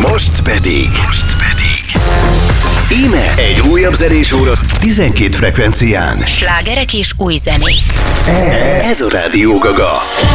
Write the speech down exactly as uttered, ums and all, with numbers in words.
Most pedig... Most pedig... Íme egy újabb zenés óra tizenkét frekvencián. Slágerek és új zenék. Ez a Rádió Gaga.